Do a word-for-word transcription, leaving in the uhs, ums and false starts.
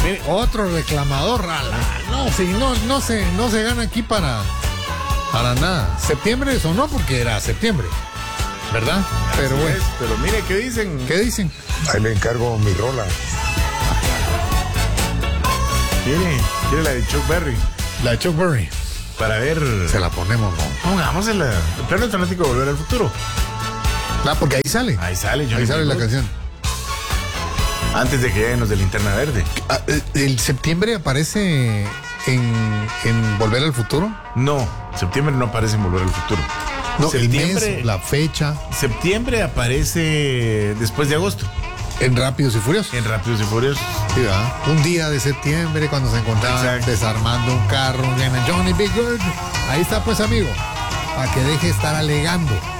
Mire. Otro reclamador, ala. No, sí, no, no se, no se gana aquí para, para nada. Septiembre sonó porque era septiembre, ¿verdad? Pero Así bueno. es, pero mire, ¿qué dicen? ¿Qué dicen? Ahí le encargo mi rola. Mire, quiere la de Chuck Berry. La de Chuck Berry. Para ver. Se la ponemos, ¿no? Pongamos el, el plano fanático de Volver al Futuro. Ah, porque ahí sale. Ahí sale, Johnny Ahí sale B. la Good. canción. Antes de que lleguen los de Linterna Verde. Ah, ¿el septiembre aparece en, en Volver al Futuro? No, septiembre no aparece en Volver al Futuro. No, septiembre, el mes, la fecha. septiembre aparece después de agosto. En Rápidos y Furiosos. En Rápidos y Furiosos. Sí, ¿verdad? Un día de septiembre cuando se encontraban Exacto. desarmando un carro, viene Johnny B. Good. Ahí está pues, amigo, para que deje de estar alegando.